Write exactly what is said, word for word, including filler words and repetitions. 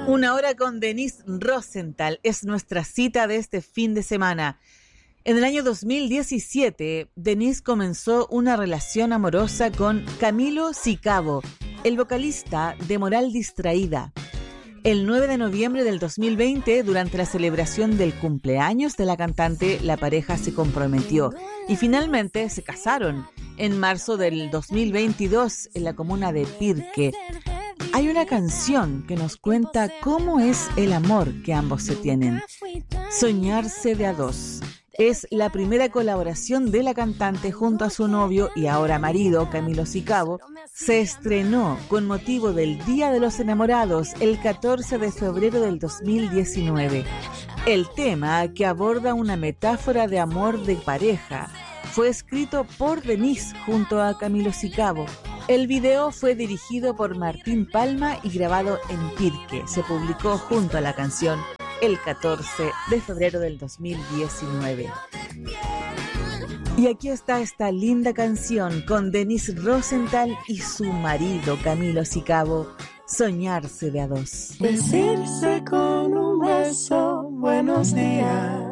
Una hora con Denise Rosenthal es nuestra cita de este fin de semana. En el año dos mil diecisiete, Denise comenzó una relación amorosa con Camilo Sicabo, el vocalista de Moral Distraída. El nueve de noviembre del dos mil veinte, durante la celebración del cumpleaños de la cantante, la pareja se comprometió y finalmente se casaron en marzo del dos mil veintidós en la comuna de Pirque. Hay una canción que nos cuenta cómo es el amor que ambos se tienen. Soñarse de a dos. Es la primera colaboración de la cantante junto a su novio y ahora marido, Camilo Sicabo. Se estrenó con motivo del Día de los Enamorados el catorce de febrero del dos mil diecinueve. El tema, que aborda una metáfora de amor de pareja, fue escrito por Denise junto a Camilo Sicabo. El video fue dirigido por Martín Palma y grabado en Pirque. Se publicó junto a la canción el catorce de febrero del dos mil diecinueve. Y aquí está esta linda canción con Denise Rosenthal y su marido Camilo Sicabo, Soñarse de a dos. Decirse con un beso buenos días.